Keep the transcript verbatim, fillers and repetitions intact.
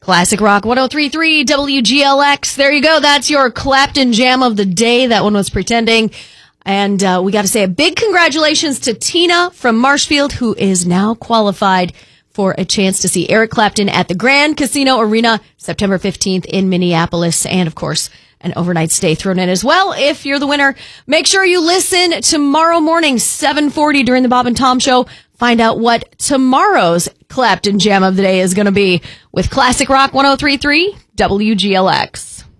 Classic Rock one oh three point three W G L X. There you go. That's your Clapton Jam of the day. That one was Pretending. And uh, we got to say a big congratulations to Tina from Marshfield, who is now qualified for a chance to see Eric Clapton at the Grand Casino Arena September fifteenth in Minneapolis. And, of course, an overnight stay thrown in as well. If you're the winner, make sure you listen tomorrow morning, seven forty during the Bob and Tom Show. Find out what tomorrow's Clapton Jam of the Day is going to be with Classic Rock one oh three point three W G L X.